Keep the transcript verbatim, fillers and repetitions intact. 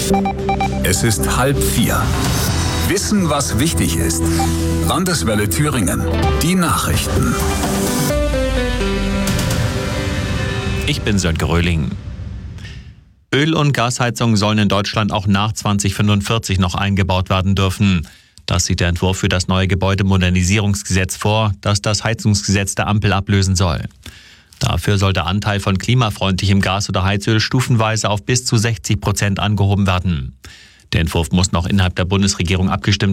Es ist halb vier. Wissen, was wichtig ist. Landeswelle Thüringen. Die Nachrichten. Ich bin Sönke Röhling. Öl- und Gasheizungen sollen in Deutschland auch nach zwanzig fünfundvierzig noch eingebaut werden dürfen. Das sieht der Entwurf für das neue Gebäudemodernisierungsgesetz vor, das das Heizungsgesetz der Ampel ablösen soll. Dafür soll der Anteil von klimafreundlichem Gas oder Heizöl stufenweise auf bis zu sechzig Prozent angehoben werden. Der Entwurf muss noch innerhalb der Bundesregierung abgestimmt